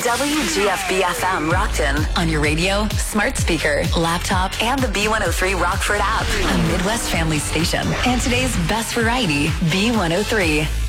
WGFB-FM Rockton on your radio, smart speaker, laptop, and the B103 Rockford app. A Midwest family station. And today's best variety, B103.